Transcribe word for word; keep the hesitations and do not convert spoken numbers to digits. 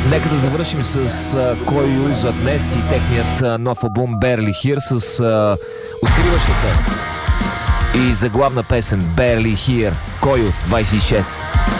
Нека да завършим с uh, Кою за днес и техният uh, нов албум Barely Here с uh, откриващата и заглавна песен Barely Here. Кою двайсет и шест.